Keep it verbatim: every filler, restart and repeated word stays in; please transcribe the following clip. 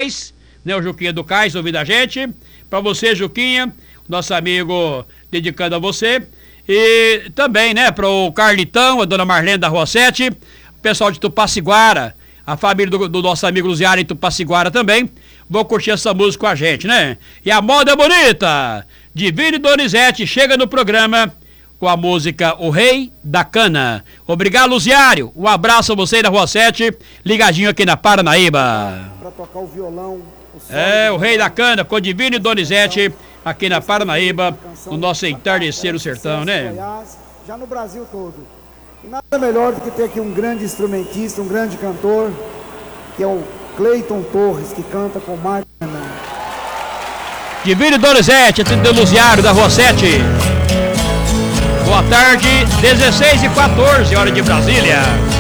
Cais, né? O Juquinha do Cais ouvindo a gente. Pra você, Juquinha, nosso amigo, dedicando a você. E também, né, pro Carlitão, a dona Marlene da Rua sete, o pessoal de Tupaciguara, a família do, do nosso amigo Luziário em Tupaciguara também, vão curtir essa música com a gente, né? E a moda bonita, Divino Donizete, chega no programa com a música O Rei da Cana. Obrigado, Luziário. Um abraço a você da Rua sete, ligadinho aqui na Paranaíba. Pra tocar o violão. O é, o Rei da Cana, com Divino Donizete, aqui na Paranaíba, no nosso entardecer do sertão, né? Já no Brasil todo. E nada melhor do que ter aqui um grande instrumentista, um grande cantor, que é o Cleiton Torres, que canta com o Marco Fernandes. Divino Donizete, do Luziário da Rua sete. Boa tarde, dezesseis e quatorze, hora de Brasília.